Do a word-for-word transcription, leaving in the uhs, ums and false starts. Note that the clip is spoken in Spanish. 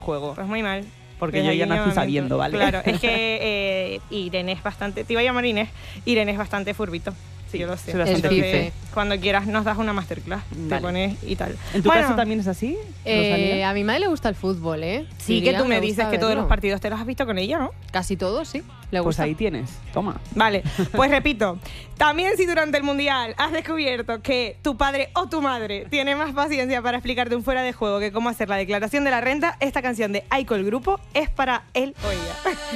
juego. Pues muy mal. Porque Desde yo aquí ya un nací llamamiento. sabiendo, ¿vale? Claro, es que eh, Irene es bastante... Te iba a llamar Inés. Irene es bastante furbito. Sí, yo lo sé. soy bastante Entonces, fife. cuando quieras nos das una masterclass. Vale. Te pones y tal. ¿En tu Bueno, caso también es así, Eh, Rosalía? a mi madre le gusta el fútbol, ¿eh? Sí, Diría, que tú me le dices gusta que todos verlo. los partidos te los has visto con ella, ¿no? Casi todos, sí. Le Pues gusta. ahí tienes, toma. Vale, pues repito, también si durante el Mundial has descubierto que tu padre o tu madre tiene más paciencia para explicarte un fuera de juego que cómo hacer la declaración de la renta, esta canción de Aiko el Grupo es para él o ella.